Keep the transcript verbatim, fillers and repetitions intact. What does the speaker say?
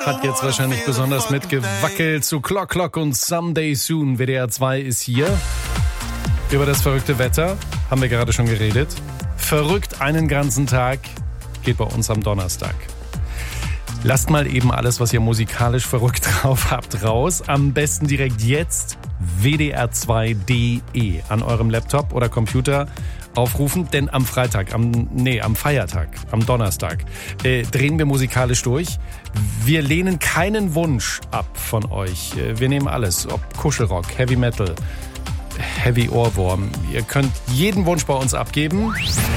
hat jetzt wahrscheinlich besonders mitgewackelt zu Clock Clock und Someday Soon. W D R zwei ist hier. Über das verrückte Wetter haben wir gerade schon geredet. Verrückt einen ganzen Tag geht bei uns am Donnerstag. Lasst mal eben alles, was ihr musikalisch verrückt drauf habt, raus. Am besten direkt jetzt w d r zwei punkt d e an eurem Laptop oder Computer aufrufen, denn am Freitag, am nee, am Feiertag, am Donnerstag, äh, drehen wir musikalisch durch. Wir lehnen keinen Wunsch ab von euch. Wir nehmen alles, ob Kuschelrock, Heavy Metal, Heavy Ohrwurm. Ihr könnt jeden Wunsch bei uns abgeben.